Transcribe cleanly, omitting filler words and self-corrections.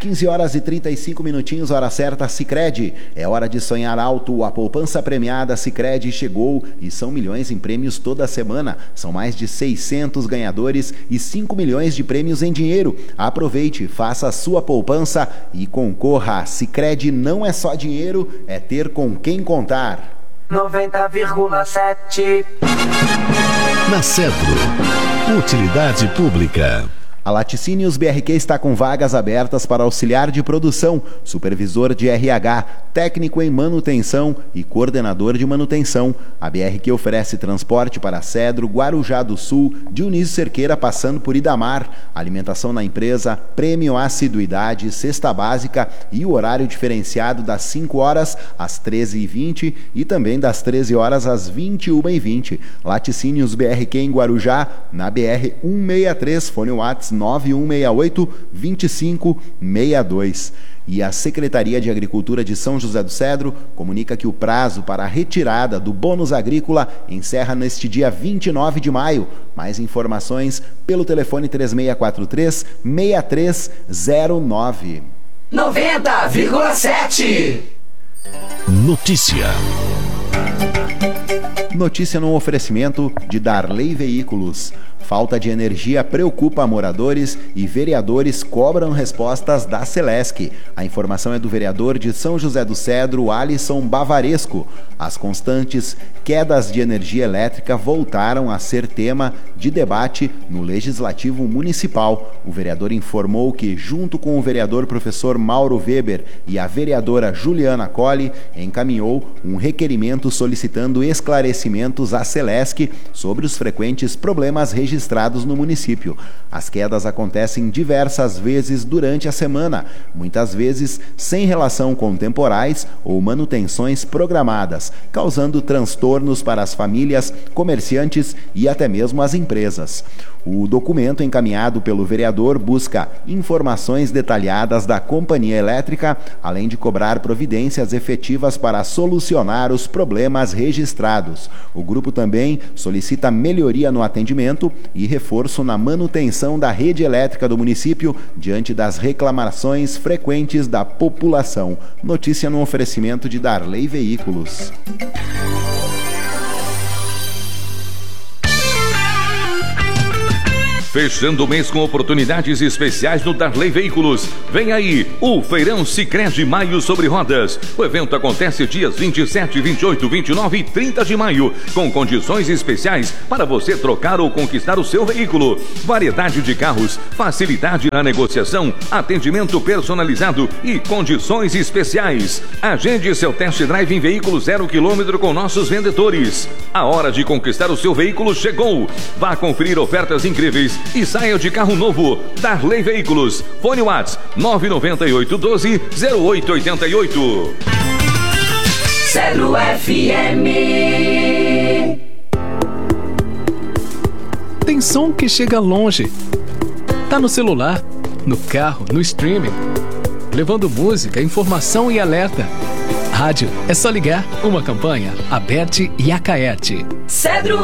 15 horas e 35 minutinhos, hora certa, Sicredi. É hora de sonhar alto. A poupança premiada Sicredi chegou e são milhões em prêmios toda semana. São mais de 600 ganhadores e 5 milhões de prêmios em dinheiro. Aproveite, faça a sua poupança e concorra. Sicredi não é só dinheiro, é ter com quem contar. 90,7 Na Cedro, utilidade pública. A Laticínios BRQ está com vagas abertas para auxiliar de produção, supervisor de RH, técnico em manutenção e coordenador de manutenção. A BRQ oferece transporte para Cedro, Guarujá do Sul, Dionísio Cerqueira passando por Idamar, alimentação na empresa, prêmio assiduidade, cesta básica e o horário diferenciado das 5 horas às 13h20 e também das 13 horas às 21h20. Laticínios BRQ em Guarujá, na BR 163, fone WhatsApp 9168-2562. E a Secretaria de Agricultura de São José do Cedro comunica que o prazo para a retirada do bônus agrícola encerra neste dia 29 de maio. Mais informações pelo telefone 3643-6309. 90,7 Notícia. Notícia no oferecimento de Darley Veículos. Falta de energia preocupa moradores e vereadores cobram respostas da Celesc. A informação é do vereador de São José do Cedro, Alisson Bavaresco. As constantes quedas de energia elétrica voltaram a ser tema de debate no Legislativo Municipal. O vereador informou que, junto com o vereador professor Mauro Weber e a vereadora Juliana Colli, encaminhou um requerimento solicitando esclarecimentos à Celesc sobre os frequentes problemas registrados no município. As quedas acontecem diversas vezes durante a semana, muitas vezes sem relação com temporais ou manutenções programadas, causando transtornos para as famílias, comerciantes e até mesmo as empresas. O documento encaminhado pelo vereador busca informações detalhadas da companhia elétrica, além de cobrar providências efetivas para solucionar os problemas registrados. O grupo também solicita melhoria no atendimento e reforço na manutenção da rede elétrica do município diante das reclamações frequentes da população. Notícia no oferecimento de Darley Veículos. Fechando o mês com oportunidades especiais no Darley Veículos. Vem aí o Feirão Sicredi Maio sobre Rodas. O evento acontece dias 27, 28, 29 e 30 de maio, com condições especiais para você trocar ou conquistar o seu veículo. Variedade de carros, facilidade na negociação, atendimento personalizado e condições especiais. Agende seu test drive em veículo 0 km com nossos vendedores. A hora de conquistar o seu veículo chegou. Vá conferir ofertas incríveis e saia de carro novo. Darley Veículos. Fone WhatsApp 99812-0888. Cedro FM. Tem som que chega longe. Tá no celular, no carro, no streaming, levando música, informação e alerta. Rádio é só ligar. Uma campanha, Aberte e Acaerte. Cedro